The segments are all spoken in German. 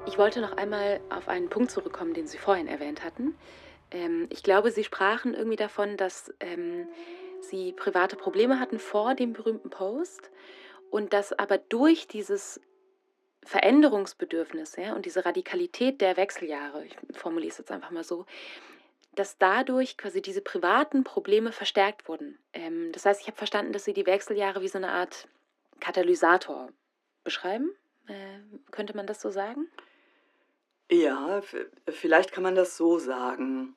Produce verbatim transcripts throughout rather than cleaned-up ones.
Ich wollte noch einmal auf einen Punkt zurückkommen, den Sie vorhin erwähnt hatten. Ähm, ich glaube, Sie sprachen irgendwie davon, dass ähm, Sie private Probleme hatten vor dem berühmten Post und dass aber durch dieses Veränderungsbedürfnis, ja, und diese Radikalität der Wechseljahre, ich formuliere es jetzt einfach mal so, dass dadurch quasi diese privaten Probleme verstärkt wurden. Ähm, das heißt, ich habe verstanden, dass Sie die Wechseljahre wie so eine Art Katalysator beschreiben. Äh, könnte man das so sagen? Ja, v vielleicht kann man das so sagen.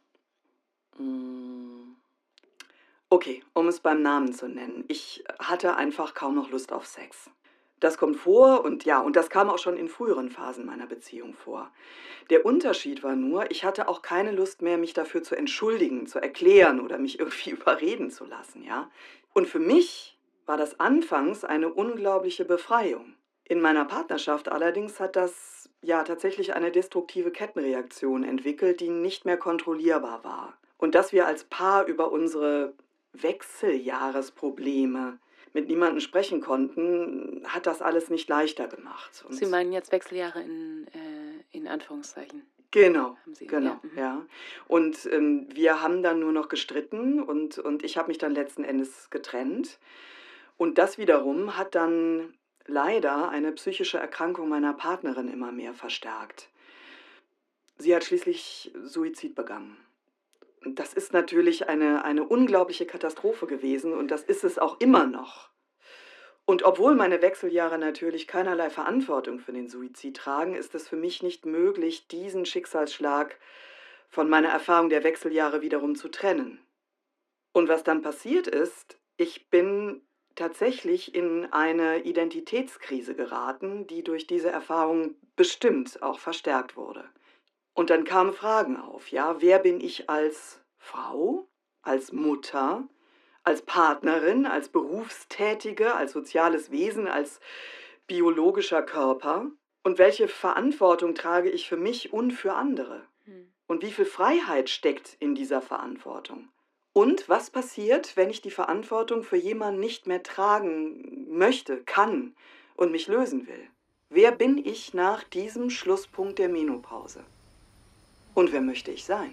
Hm, okay, um es beim Namen zu nennen. Ich hatte einfach kaum noch Lust auf Sex. Das kommt vor und ja, und das kam auch schon in früheren Phasen meiner Beziehung vor. Der Unterschied war nur, ich hatte auch keine Lust mehr, mich dafür zu entschuldigen, zu erklären oder mich irgendwie überreden zu lassen, ja? Und für mich war das anfangs eine unglaubliche Befreiung. In meiner Partnerschaft allerdings hat das ja tatsächlich eine destruktive Kettenreaktion entwickelt, die nicht mehr kontrollierbar war. Und dass wir als Paar über unsere Wechseljahresprobleme mit niemandem sprechen konnten, hat das alles nicht leichter gemacht. Und Sie meinen jetzt Wechseljahre in, äh, in Anführungszeichen? Genau, Haben Sie, genau, ja. Mhm. ja. Und ähm, wir haben dann nur noch gestritten und, und ich habe mich dann letzten Endes getrennt. Und das wiederum hat dann leider eine psychische Erkrankung meiner Partnerin immer mehr verstärkt. Sie hat schließlich Suizid begangen. Und das ist natürlich eine, eine unglaubliche Katastrophe gewesen und das ist es auch immer noch. Und obwohl meine Wechseljahre natürlich keinerlei Verantwortung für den Suizid tragen, ist es für mich nicht möglich, diesen Schicksalsschlag von meiner Erfahrung der Wechseljahre wiederum zu trennen. Und was dann passiert ist, ich bin tatsächlich in eine Identitätskrise geraten, die durch diese Erfahrung bestimmt auch verstärkt wurde. Und dann kamen Fragen auf, ja, wer bin ich als Frau, als Mutter, als Partnerin, als Berufstätige, als soziales Wesen, als biologischer Körper? Und welche Verantwortung trage ich für mich und für andere? Hm. Und wie viel Freiheit steckt in dieser Verantwortung? Und was passiert, wenn ich die Verantwortung für jemanden nicht mehr tragen möchte, kann und mich lösen will? Wer bin ich nach diesem Schlusspunkt der Menopause? Und wer möchte ich sein?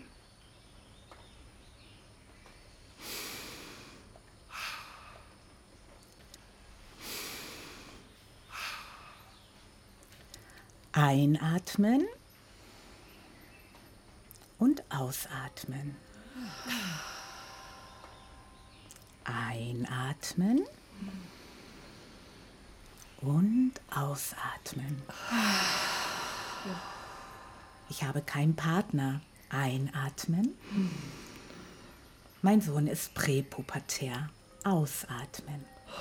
Einatmen und ausatmen. Einatmen und ausatmen. Ich habe keinen Partner. Einatmen. Mein Sohn ist präpubertär. Ausatmen.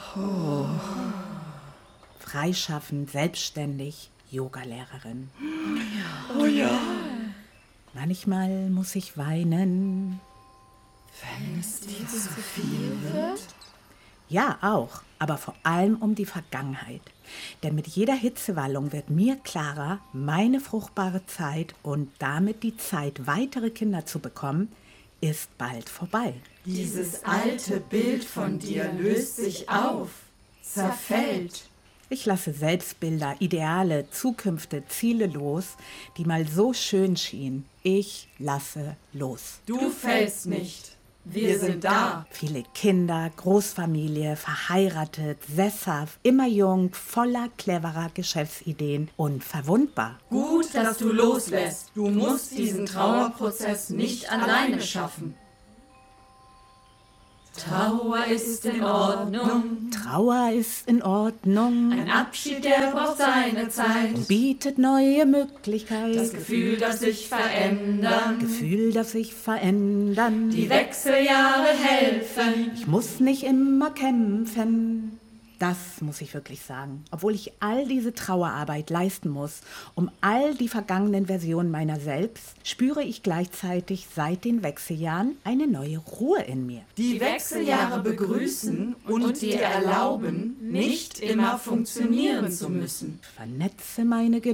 Freischaffend, selbstständig, Yogalehrerin. Oh ja. Manchmal muss ich weinen. Wenn es dir zu viel wird? Ja, auch, aber vor allem um die Vergangenheit. Denn mit jeder Hitzewallung wird mir klarer, meine fruchtbare Zeit und damit die Zeit, weitere Kinder zu bekommen, ist bald vorbei. Dieses alte Bild von dir löst sich auf, zerfällt. Ich lasse Selbstbilder, Ideale, Zukünfte, Ziele los, die mal so schön schienen. Ich lasse los. Du fällst nicht. Wir sind da. Viele Kinder, Großfamilie, verheiratet, sesshaft, immer jung, voller cleverer Geschäftsideen, unverwundbar. Gut, dass du loslässt. Du musst diesen Trauerprozess nicht alleine schaffen. Trauer ist in Ordnung. Trauer ist in Ordnung. Ein Abschied, der braucht seine Zeit. Und bietet neue Möglichkeiten. Das Gefühl, das sich verändern. Gefühl, das sich verändern. Die Wechseljahre helfen. Ich muss nicht immer kämpfen. Das muss ich wirklich sagen. Obwohl ich all diese Trauerarbeit leisten muss, um all die vergangenen Versionen meiner selbst, spüre ich gleichzeitig seit den Wechseljahren eine neue Ruhe in mir. Die Wechseljahre begrüßen und dir erlauben, nicht immer funktionieren zu müssen. Vernetze meine